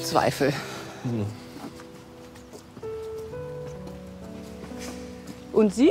Zweifel. Und Sie?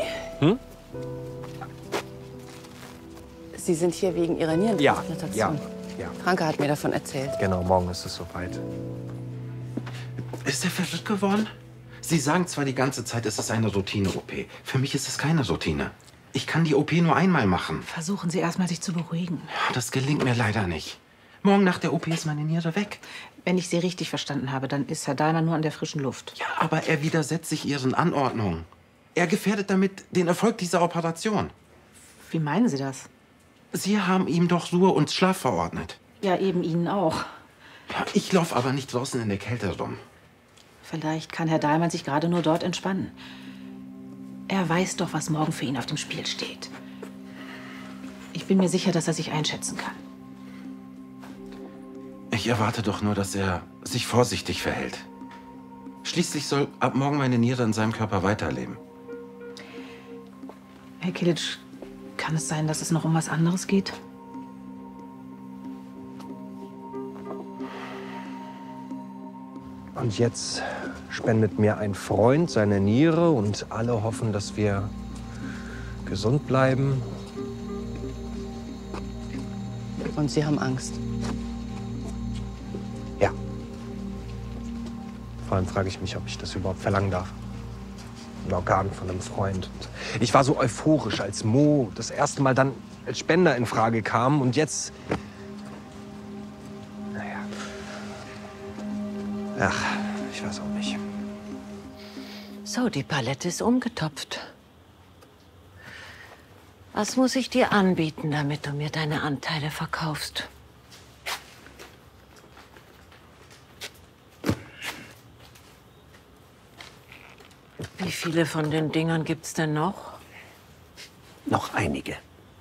Sie sind hier wegen Ihrer Nierentransplantation. Ja. Franke hat mir davon erzählt. Genau, morgen ist es soweit. Ist er verrückt geworden? Sie sagen zwar die ganze Zeit, es ist eine Routine-OP. Für mich ist es keine Routine. Ich kann die OP nur einmal machen. Versuchen Sie erstmal, sich zu beruhigen. Das gelingt mir leider nicht. Morgen nach der OP ist meine Niere weg. Wenn ich Sie richtig verstanden habe, dann ist Herr Dahlmann nur an der frischen Luft. Ja, aber er widersetzt sich Ihren Anordnungen. Er gefährdet damit den Erfolg dieser Operation. Wie meinen Sie das? Sie haben ihm doch Ruhe und Schlaf verordnet. Ja, eben Ihnen auch. Ja, ich laufe aber nicht draußen in der Kälte rum. Vielleicht kann Herr Dahlmann sich gerade nur dort entspannen. Er weiß doch, was morgen für ihn auf dem Spiel steht. Ich bin mir sicher, dass er sich einschätzen kann. Ich erwarte doch nur, dass er sich vorsichtig verhält. Schließlich soll ab morgen meine Niere in seinem Körper weiterleben. Herr Kilic, kann es sein, dass es noch um was anderes geht? Und jetzt spendet mir ein Freund seine Niere und alle hoffen, dass wir gesund bleiben. Und Sie haben Angst. Ja. Vor allem frage ich mich, ob ich das überhaupt verlangen darf. Ein Organ von einem Freund. Und ich war so euphorisch, als Mo das erste Mal dann als Spender in Frage kam. Und jetzt... Naja. Ach, ich weiß auch nicht. So, die Palette ist umgetopft. Was muss ich dir anbieten, damit du mir deine Anteile verkaufst? Wie viele von den Dingern gibt's denn noch? Noch einige.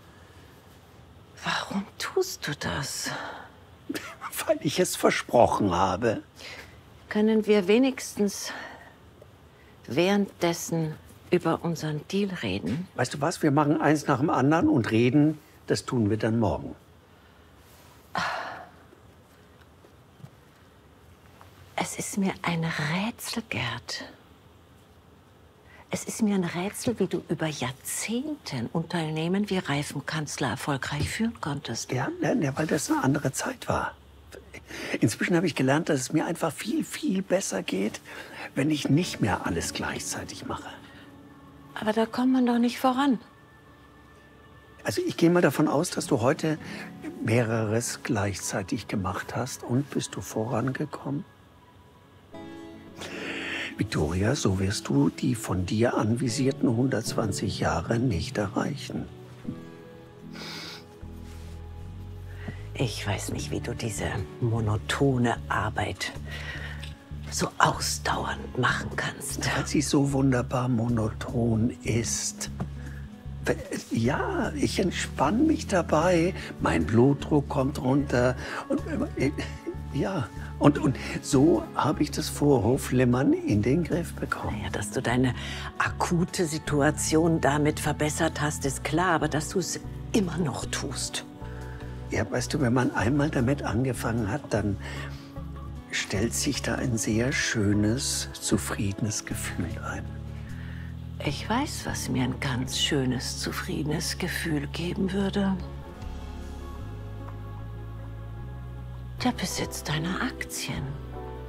Warum tust du das? Weil ich es versprochen habe. Können wir wenigstens währenddessen über unseren Deal reden? Weißt du was? Wir machen eins nach dem anderen und reden, das tun wir dann morgen. Es ist mir ein Rätsel, Gerd. Es ist mir ein Rätsel, wie du über Jahrzehnte ein Unternehmen wie Reifenkanzler erfolgreich führen konntest. Ja, weil das eine andere Zeit war. Inzwischen habe ich gelernt, dass es mir einfach viel, viel besser geht, wenn ich nicht mehr alles gleichzeitig mache. Aber da kommt man doch nicht voran. Also ich gehe mal davon aus, dass du heute mehreres gleichzeitig gemacht hast. Und bist du vorangekommen? Victoria, so wirst du die von dir anvisierten 120 Jahre nicht erreichen. Ich weiß nicht, wie du diese monotone Arbeit so ausdauernd machen kannst. Weil sie so wunderbar monoton ist. Ja, ich entspanne mich dabei. Mein Blutdruck kommt runter. Und ja, und so habe ich das Vorhofflimmern in den Griff bekommen. Ja, dass du deine akute Situation damit verbessert hast, ist klar. Aber dass du es immer noch tust. Ja, weißt du, wenn man einmal damit angefangen hat, dann stellt sich da ein sehr schönes, zufriedenes Gefühl ein. Ich weiß, was mir ein ganz schönes, zufriedenes Gefühl geben würde. Der Besitz deiner Aktien.